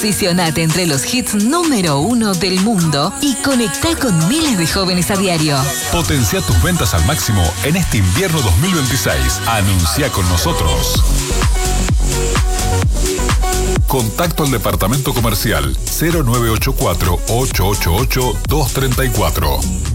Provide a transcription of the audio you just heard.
Posicionate entre los hits número 1 del mundo y conectá con miles de jóvenes a diario. Potencia tus ventas al máximo en este invierno 2026. Anuncia con nosotros. Contacto al departamento comercial 0984-888-234.